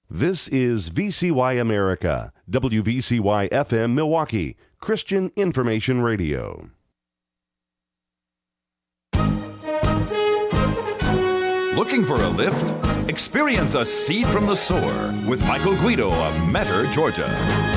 This is VCY America, WVCY FM Milwaukee, Christian Information Radio. Looking for a lift? Experience a seed from the sower with Michael Guido of Metter, Georgia.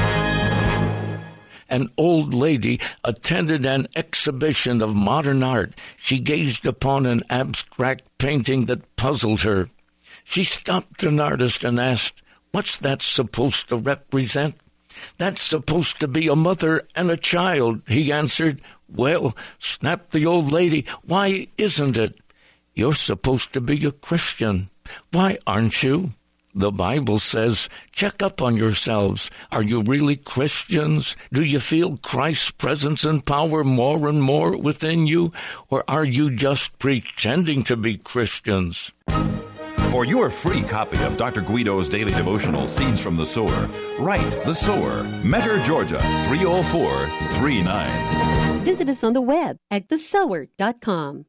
An old lady attended an exhibition of modern art. She gazed upon an abstract painting that puzzled her. She stopped an artist and asked, "What's that supposed to represent?" "That's supposed to be a mother and a child," he answered. "Well," snapped the old lady, "why isn't it?" "You're supposed to be a Christian." "Why aren't you?" "The Bible says, check up on yourselves. Are you really Christians? Do you feel Christ's presence and power more and more within you? Or are you just pretending to be Christians?" For your free copy of Dr. Guido's daily devotional, Seeds from the Sower, write The Sower, Metter, Georgia, 30439. Visit us on the web at thesower.com.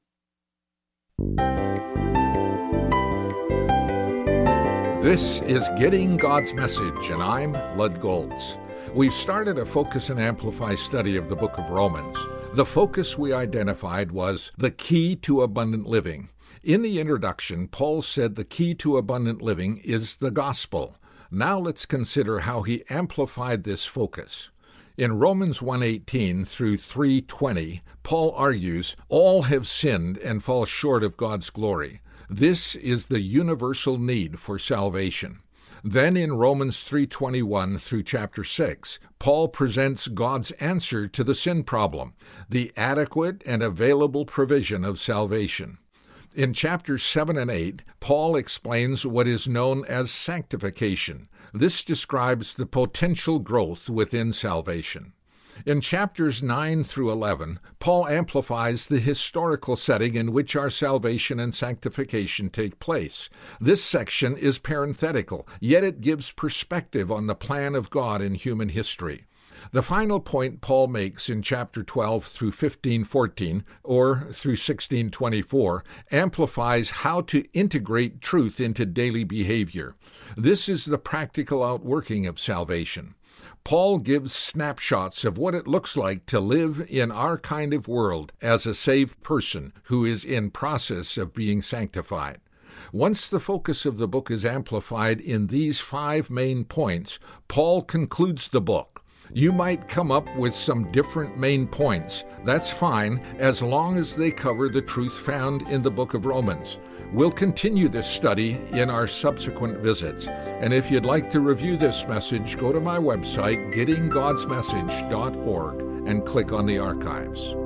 This is Getting God's Message, and I'm Lud Goltz. We've started a Focus and Amplify study of the book of Romans. The focus we identified was the key to abundant living. In the introduction, Paul said the key to abundant living is the gospel. Now let's consider how he amplified this focus. In Romans 1:18 through 3:20, Paul argues, all have sinned and fall short of God's glory. This is the universal need for salvation. Then in Romans 3:21 through chapter 6, Paul presents God's answer to the sin problem, the adequate and available provision of salvation. In chapters 7 and 8, Paul explains what is known as sanctification. This describes the potential growth within salvation. In chapters 9 through 11, Paul amplifies the historical setting in which our salvation and sanctification take place. This section is parenthetical, yet it gives perspective on the plan of God in human history. The final point Paul makes in chapter 12 through 15:14, or through 16:24, amplifies how to integrate truth into daily behavior. This is the practical outworking of salvation. Paul gives snapshots of what it looks like to live in our kind of world as a saved person who is in process of being sanctified. Once the focus of the book is amplified in these 5 main points, Paul concludes the book. You might come up with some different main points. That's fine, as long as they cover the truth found in the book of Romans. We'll continue this study in our subsequent visits. And if you'd like to review this message, go to my website, gettinggodsmessage.org, and click on the archives.